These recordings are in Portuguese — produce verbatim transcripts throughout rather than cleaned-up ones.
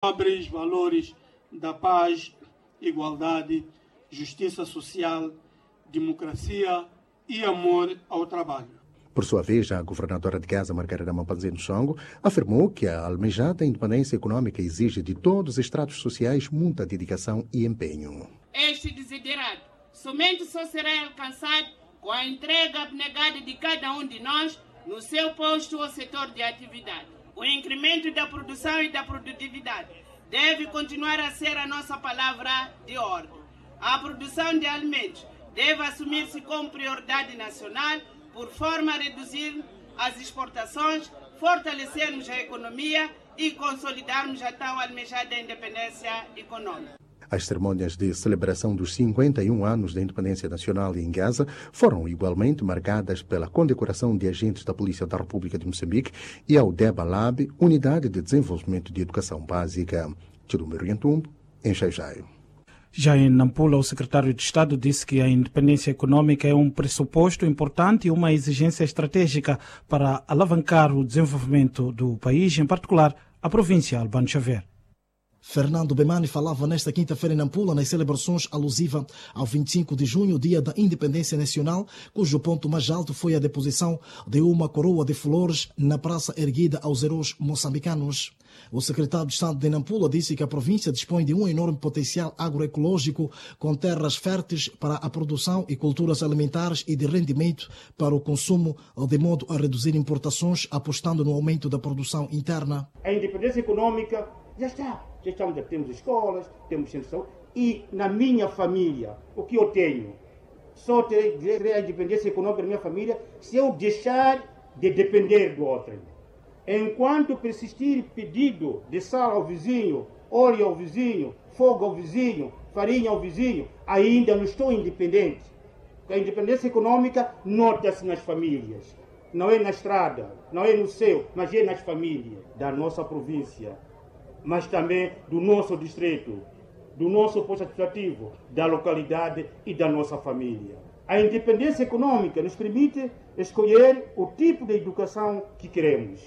Nobres valores da paz, igualdade, justiça social, democracia e amor ao trabalho. Por sua vez, a governadora de Gaza, Margarida Mampanzini Songo, afirmou que a almejada independência econômica exige de todos os estratos sociais muita dedicação e empenho. Este desiderato somente só será alcançado com a entrega abnegada de cada um de nós no seu posto ou setor de atividade. O incremento da produção e da produtividade deve continuar a ser a nossa palavra de ordem. A produção de alimentos deve assumir-se como prioridade nacional, por forma a reduzir as exportações, fortalecermos a economia e consolidarmos a tão almejada independência econômica. As cerimônias de celebração dos cinquenta e um anos da independência nacional em Gaza foram igualmente marcadas pela condecoração de agentes da Polícia da República de Moçambique e ao DEBA Lab, Unidade de Desenvolvimento de Educação Básica. Tirume Orientumbo, em Xai-Xai. Já em Nampula, o secretário de Estado disse que a independência econômica é um pressuposto importante e uma exigência estratégica para alavancar o desenvolvimento do país, em particular a província Albano Xavier. Fernando Bemani falava nesta quinta-feira em Nampula nas celebrações alusivas ao vinte e cinco de junho, dia da Independência Nacional, cujo ponto mais alto foi a deposição de uma coroa de flores na praça erguida aos heróis moçambicanos. O secretário de Estado de Nampula disse que a província dispõe de um enorme potencial agroecológico com terras férteis para a produção e culturas alimentares e de rendimento para o consumo, de modo a reduzir importações, apostando no aumento da produção interna. A independência econômica já está. Já estamos, temos escolas, temos centros de saúde. E na minha família, o que eu tenho? Só terei a independência econômica da minha família se eu deixar de depender do outro. Enquanto persistir pedido de sal ao vizinho, óleo ao vizinho, fogo ao vizinho, farinha ao vizinho, ainda não estou independente. A independência econômica nota-se nas famílias. Não é na estrada, não é no céu, mas é nas famílias da nossa província, mas também do nosso distrito, do nosso posto administrativo, da localidade e da nossa família. A independência econômica nos permite escolher o tipo de educação que queremos,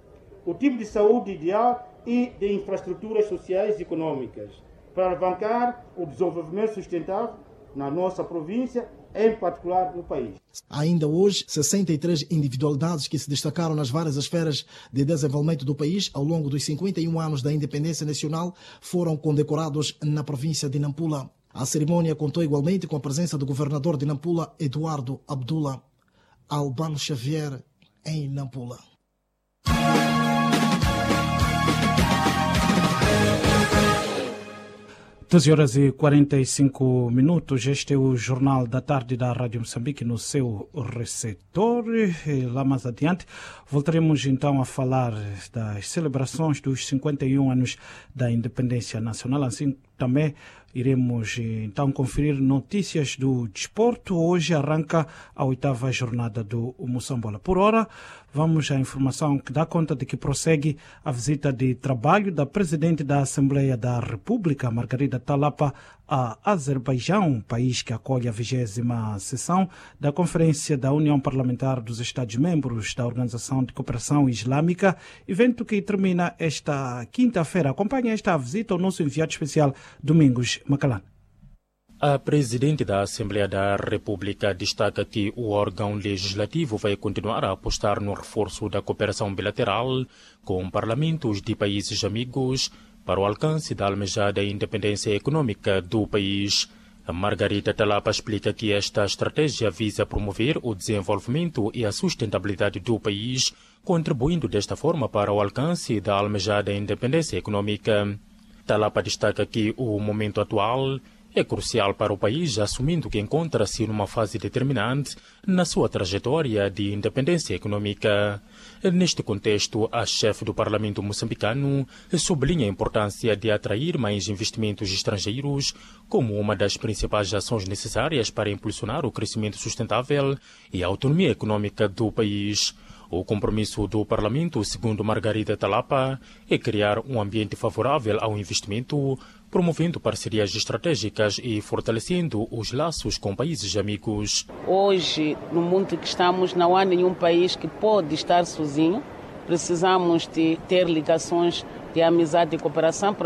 o tipo de saúde ideal e de infraestruturas sociais e econômicas, para alavancar o desenvolvimento sustentável na nossa província, em particular no país. Ainda hoje, sessenta e três individualidades que se destacaram nas várias esferas de desenvolvimento do país ao longo dos cinquenta e um anos da independência nacional foram condecorados na província de Nampula. A cerimônia contou igualmente com a presença do governador de Nampula, Eduardo Abdullah. Albano Xavier, em Nampula. doze horas e quarenta e cinco minutos. Este é o Jornal da Tarde da Rádio Moçambique no seu receptor. E lá mais adiante voltaremos então a falar das celebrações dos cinquenta e um anos da Independência Nacional. Assim também iremos então conferir notícias do desporto. Hoje arranca a oitava jornada do Moçambola. Por hora, vamos à informação que dá conta de que prossegue a visita de trabalho da Presidente da Assembleia da República, Margarida Talapa, a Azerbaijão, país que acolhe a vigésima sessão da Conferência da União Parlamentar dos Estados-Membros da Organização de Cooperação Islâmica, evento que termina esta quinta-feira. Acompanha esta visita o nosso enviado especial, Domingos Macalán. A Presidente da Assembleia da República destaca que o órgão legislativo vai continuar a apostar no reforço da cooperação bilateral com parlamentos de países amigos para o alcance da almejada independência econômica do país. A Margarida Talapa explica que esta estratégia visa promover o desenvolvimento e a sustentabilidade do país, contribuindo desta forma para o alcance da almejada independência econômica. Talapa destaca que o momento atual é crucial para o país, assumindo que encontra-se numa fase determinante na sua trajetória de independência econômica. Neste contexto, a chefe do Parlamento moçambicano sublinha a importância de atrair mais investimentos estrangeiros como uma das principais ações necessárias para impulsionar o crescimento sustentável e a autonomia econômica do país. O compromisso do Parlamento, segundo Margarida Talapa, é criar um ambiente favorável ao investimento, promovendo parcerias estratégicas e fortalecendo os laços com países amigos. Hoje, no mundo que estamos, não há nenhum país que pode estar sozinho. Precisamos de ter ligações de amizade e cooperação para